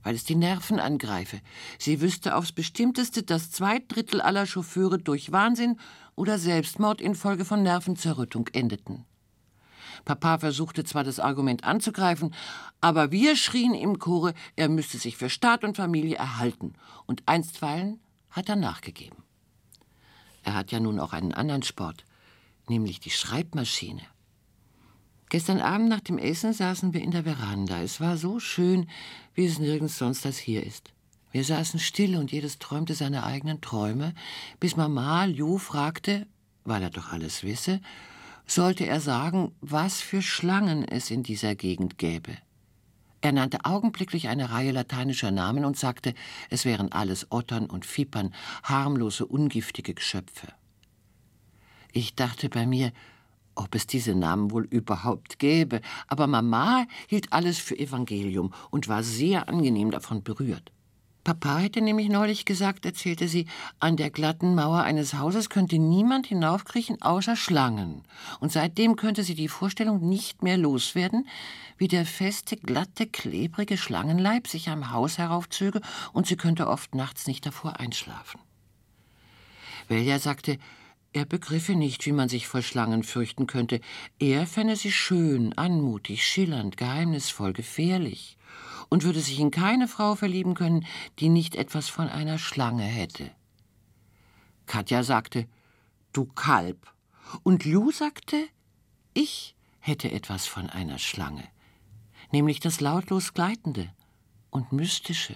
weil es die Nerven angreife. Sie wüsste aufs Bestimmteste, dass 2/3 aller Chauffeure durch Wahnsinn oder Selbstmord infolge von Nervenzerrüttung endeten. Papa versuchte zwar, das Argument anzugreifen, aber wir schrien im Chore, er müsste sich für Staat und Familie erhalten. Und einstweilen hat er nachgegeben. Er hat ja nun auch einen anderen Sport, nämlich die Schreibmaschine. Gestern Abend nach dem Essen saßen wir in der Veranda. Es war so schön, wie es nirgends sonst als hier ist. Wir saßen still und jedes träumte seine eigenen Träume, bis Mama Lou fragte, weil er doch alles wisse, sollte er sagen, was für Schlangen es in dieser Gegend gäbe. Er nannte augenblicklich eine Reihe lateinischer Namen und sagte, es wären alles Ottern und Vipern, harmlose, ungiftige Geschöpfe. Ich dachte bei mir, ob es diese Namen wohl überhaupt gäbe, aber Mama hielt alles für Evangelium und war sehr angenehm davon berührt. Papa hätte nämlich neulich gesagt, erzählte sie, an der glatten Mauer eines Hauses könnte niemand hinaufkriechen außer Schlangen. Und seitdem könnte sie die Vorstellung nicht mehr loswerden, wie der feste, glatte, klebrige Schlangenleib sich am Haus heraufzöge und sie könnte oft nachts nicht davor einschlafen. Velja sagte, er begriffe nicht, wie man sich vor Schlangen fürchten könnte. Er fände sie schön, anmutig, schillernd, geheimnisvoll, gefährlich und würde sich in keine Frau verlieben können, die nicht etwas von einer Schlange hätte. Katja sagte, du Kalb. Und Lou sagte, ich hätte etwas von einer Schlange, nämlich das lautlos Gleitende und Mystische.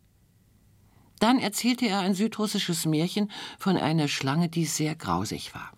Dann erzählte er ein südrussisches Märchen von einer Schlange, die sehr grausig war.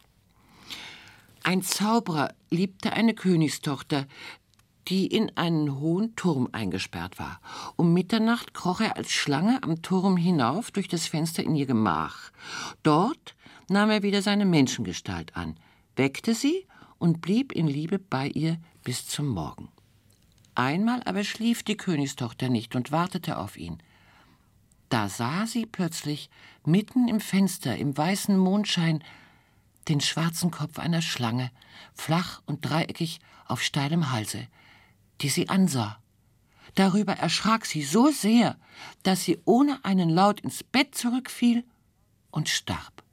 Ein Zauberer liebte eine Königstochter, die in einen hohen Turm eingesperrt war. Um Mitternacht kroch er als Schlange am Turm hinauf durch das Fenster in ihr Gemach. Dort nahm er wieder seine Menschengestalt an, weckte sie und blieb in Liebe bei ihr bis zum Morgen. Einmal aber schlief die Königstochter nicht und wartete auf ihn. Da sah sie plötzlich mitten im Fenster, im weißen Mondschein, den schwarzen Kopf einer Schlange, flach und dreieckig auf steilem Halse, die sie ansah. Darüber erschrak sie so sehr, dass sie ohne einen Laut ins Bett zurückfiel und starb.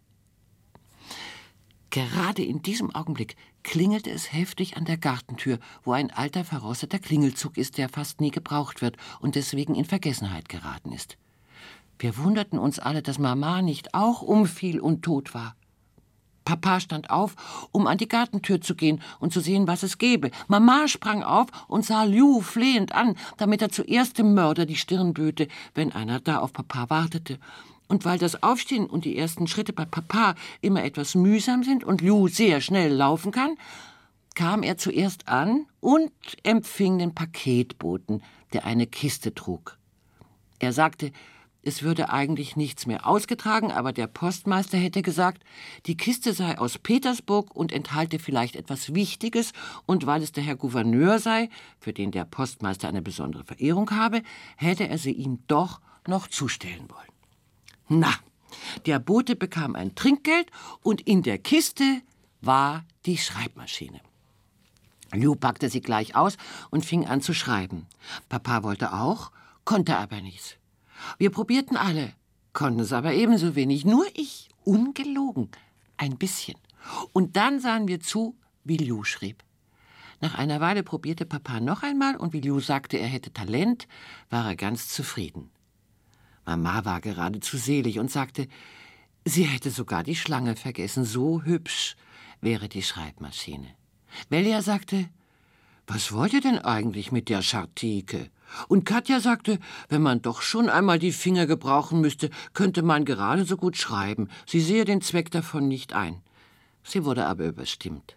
Gerade in diesem Augenblick klingelte es heftig an der Gartentür, wo ein alter, verrosteter Klingelzug ist, der fast nie gebraucht wird und deswegen in Vergessenheit geraten ist. Wir wunderten uns alle, dass Mama nicht auch umfiel und tot war. Papa stand auf, um an die Gartentür zu gehen und zu sehen, was es gäbe. Mama sprang auf und sah Lou flehend an, damit er zuerst dem Mörder die Stirn böte, wenn einer da auf Papa wartete. Und weil das Aufstehen und die ersten Schritte bei Papa immer etwas mühsam sind und Lou sehr schnell laufen kann, kam er zuerst an und empfing den Paketboten, der eine Kiste trug. Er sagte, es würde eigentlich nichts mehr ausgetragen, aber der Postmeister hätte gesagt, die Kiste sei aus Petersburg und enthalte vielleicht etwas Wichtiges, und weil es der Herr Gouverneur sei, für den der Postmeister eine besondere Verehrung habe, hätte er sie ihm doch noch zustellen wollen. Na, der Bote bekam ein Trinkgeld und in der Kiste war die Schreibmaschine. Lou packte sie gleich aus und fing an zu schreiben. Papa wollte auch, konnte aber nichts. Wir probierten alle, konnten es aber ebenso wenig. Nur ich, ungelogen, ein bisschen. Und dann sahen wir zu, wie Lou schrieb. Nach einer Weile probierte Papa noch einmal und wie Lou sagte, er hätte Talent, war er ganz zufrieden. Mama war geradezu selig und sagte, sie hätte sogar die Schlange vergessen, so hübsch wäre die Schreibmaschine. Velja sagte, was wollt ihr denn eigentlich mit der Schartike? Und Katja sagte, wenn man doch schon einmal die Finger gebrauchen müsste, könnte man gerade so gut schreiben. Sie sehe den Zweck davon nicht ein. Sie wurde aber überstimmt.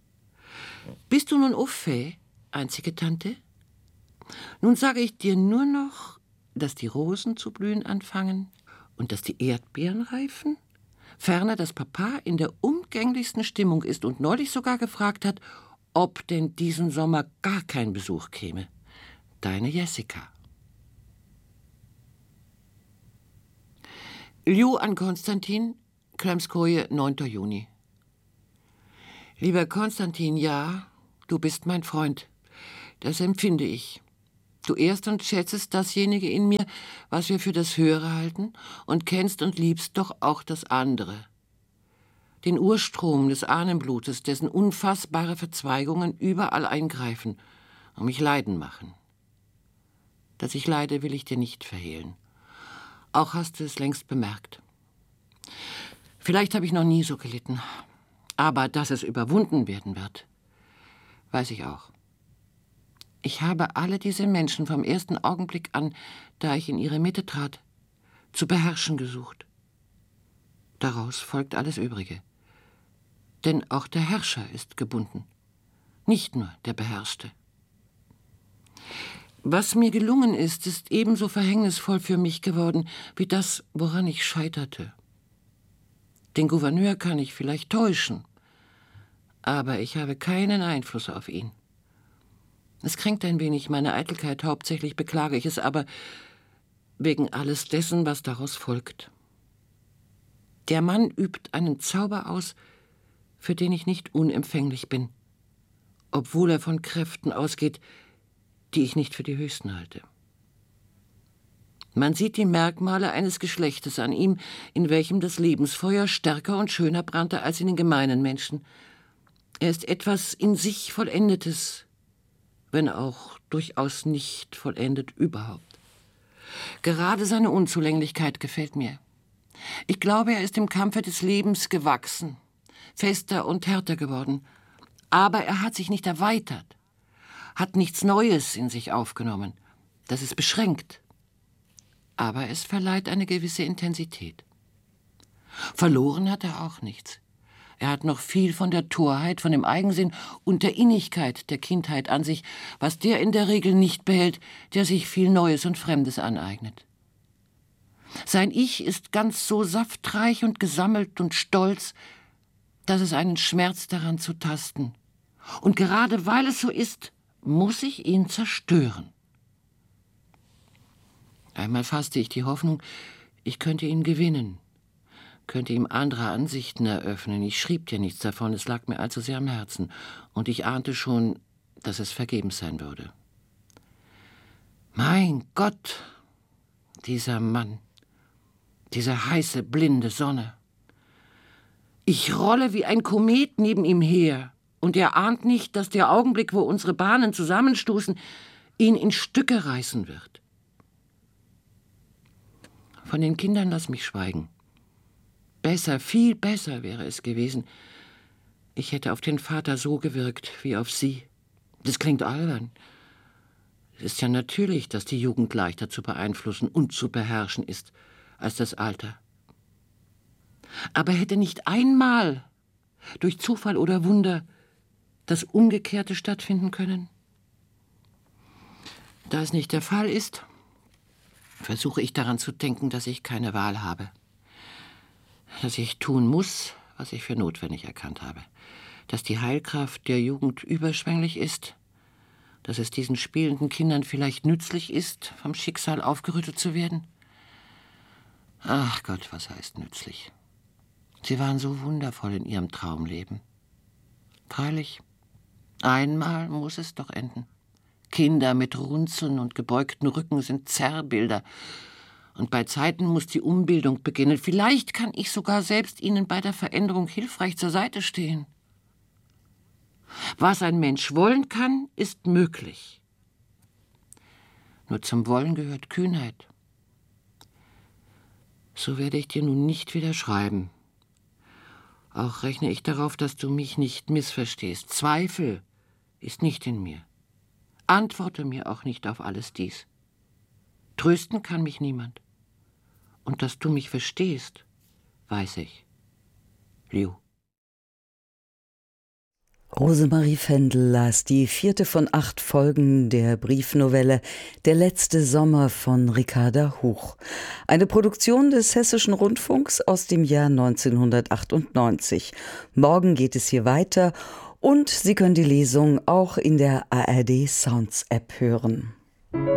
Bist du nun au fait, einzige Tante? Nun sage ich dir nur noch, dass die Rosen zu blühen anfangen und dass die Erdbeeren reifen. Ferner, dass Papa in der umgänglichsten Stimmung ist und neulich sogar gefragt hat, ob denn diesen Sommer gar kein Besuch käme. Deine Jessica. Lou an Konstantin, Klemskoje, 9. Juni. Lieber Konstantin, ja, du bist mein Freund. Das empfinde ich. Du ehrst und schätzest dasjenige in mir, was wir für das Höhere halten, und kennst und liebst doch auch das andere. Den Urstrom des Ahnenblutes, dessen unfassbare Verzweigungen überall eingreifen und mich leiden machen. Dass ich leide, will ich dir nicht verhehlen. Auch hast du es längst bemerkt. Vielleicht habe ich noch nie so gelitten, aber dass es überwunden werden wird, weiß ich auch. Ich habe alle diese Menschen vom ersten Augenblick an, da ich in ihre Mitte trat, zu beherrschen gesucht. Daraus folgt alles Übrige. Denn auch der Herrscher ist gebunden, nicht nur der Beherrschte. Was mir gelungen ist, ist ebenso verhängnisvoll für mich geworden, wie das, woran ich scheiterte. Den Gouverneur kann ich vielleicht täuschen, aber ich habe keinen Einfluss auf ihn. Es kränkt ein wenig meine Eitelkeit, hauptsächlich beklage ich es, aber wegen alles dessen, was daraus folgt. Der Mann übt einen Zauber aus, für den ich nicht unempfänglich bin, obwohl er von Kräften ausgeht, die ich nicht für die höchsten halte. Man sieht die Merkmale eines Geschlechtes an ihm, in welchem das Lebensfeuer stärker und schöner brannte als in den gemeinen Menschen. Er ist etwas in sich Vollendetes, wenn auch durchaus nicht vollendet überhaupt. Gerade seine Unzulänglichkeit gefällt mir. Ich glaube, er ist im Kampfe des Lebens gewachsen, fester und härter geworden. Aber er hat sich nicht erweitert, hat nichts Neues in sich aufgenommen. Das ist beschränkt. Aber es verleiht eine gewisse Intensität. Verloren hat er auch nichts. Er hat noch viel von der Torheit, von dem Eigensinn und der Innigkeit der Kindheit an sich, was der in der Regel nicht behält, der sich viel Neues und Fremdes aneignet. Sein Ich ist ganz so saftreich und gesammelt und stolz, dass es einen Schmerz daran zu tasten. Und gerade weil es so ist, muss ich ihn zerstören. Einmal fasste ich die Hoffnung, ich könnte ihn gewinnen, könnte ihm andere Ansichten eröffnen. Ich schrieb dir nichts davon, es lag mir allzu sehr am Herzen. Und ich ahnte schon, dass es vergebens sein würde. Mein Gott, dieser Mann, diese heiße, blinde Sonne. Ich rolle wie ein Komet neben ihm her, und er ahnt nicht, dass der Augenblick, wo unsere Bahnen zusammenstoßen, ihn in Stücke reißen wird. Von den Kindern lass mich schweigen. Besser, viel besser wäre es gewesen. Ich hätte auf den Vater so gewirkt wie auf sie. Das klingt albern. Es ist ja natürlich, dass die Jugend leichter zu beeinflussen und zu beherrschen ist als das Alter. Aber hätte nicht einmal, durch Zufall oder Wunder, das Umgekehrte stattfinden können? Da es nicht der Fall ist, versuche ich daran zu denken, dass ich keine Wahl habe. Dass ich tun muss, was ich für notwendig erkannt habe. Dass die Heilkraft der Jugend überschwänglich ist. Dass es diesen spielenden Kindern vielleicht nützlich ist, vom Schicksal aufgerüttelt zu werden. Ach Gott, was heißt nützlich? Sie waren so wundervoll in ihrem Traumleben. Freilich, einmal muss es doch enden. Kinder mit Runzeln und gebeugten Rücken sind Zerrbilder. Und bei Zeiten muss die Umbildung beginnen. Vielleicht kann ich sogar selbst ihnen bei der Veränderung hilfreich zur Seite stehen. Was ein Mensch wollen kann, ist möglich. Nur zum Wollen gehört Kühnheit. So werde ich dir nun nicht wieder schreiben. Auch rechne ich darauf, dass du mich nicht missverstehst. Zweifel ist nicht in mir. Antworte mir auch nicht auf alles dies. Trösten kann mich niemand. Und dass du mich verstehst, weiß ich. Liu. Rosemarie Fendel las die 4. von 8 Folgen der Briefnovelle Der letzte Sommer von Ricarda Huch. Eine Produktion des Hessischen Rundfunks aus dem Jahr 1998. Morgen geht es hier weiter und Sie können die Lesung auch in der ARD Sounds App hören.